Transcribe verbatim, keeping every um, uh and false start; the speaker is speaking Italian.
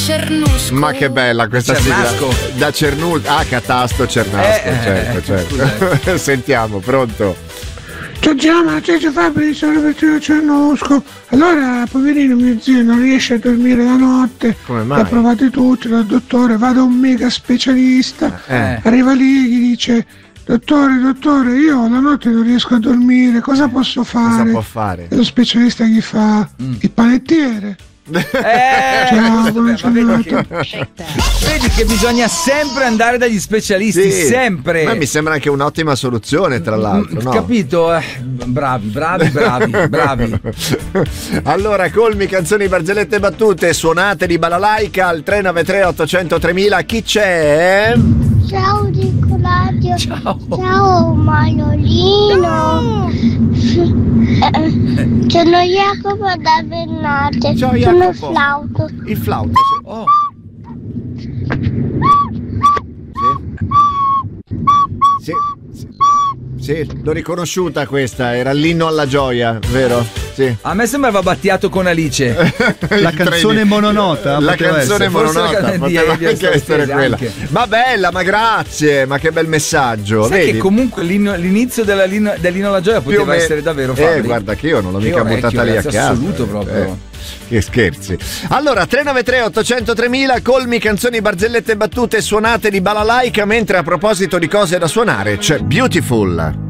Cernusco. Ma che bella questa Cernasco. sigla. Da Cernusco. Ah, Catasto Cernasco, Eh, certo, certo. Sentiamo, pronto? Ciao Giamma, ciao Fabri, sono Robertino Cernusco. Allora, poverino mio zio non riesce a dormire la notte. Come mai? L'ha provate tutti dal dottore, va da un mega specialista. Eh. Arriva lì e gli dice: Dottore, dottore, io la notte non riesco a dormire, cosa posso fare? Cosa può fare? E lo specialista gli fa: il panettiere. Eh, Ciao, buona ma vedi, che, giornata. vedi che bisogna sempre andare dagli specialisti, Sì, sempre. ma mi sembra anche un'ottima soluzione, tra l'altro, no? Capito? Eh, bravi, bravi, bravi, bravi. Allora, colmi, canzoni, barzellette e battute, suonate di balalaica al tre nove tre otto zero zero tremila. Chi c'è? Ciao Nicoladio. Ciao. Ciao Maiolino. Eh, Sono Jacopo da Vernate. Ciao, Sono Jacopo. flauto. Il flauto. Sì. Oh. Sì. Sì. Sì, l'ho riconosciuta questa, era l'inno alla gioia, vero? Sì. A me sembrava Battiato con Alice. La canzone mononota? La poteva canzone essere. Forse mononota la can- di poteva Elio anche essere Stesse quella. anche. Ma bella, ma grazie, ma che bel messaggio. Sai vedi? che comunque l'inno- l'inizio della linno, dell'inno alla gioia Più o poteva meno- essere davvero Eh, Fabri. guarda che io non l'ho Io mica vecchio, buttata lì a ragazzi, caso. assoluto eh, proprio. eh. Che scherzi. Allora, tre nove tre otto zero zero tremila, colmi, canzoni, barzellette e battute suonate di balalaica, mentre a proposito di cose da suonare c'è Beautiful.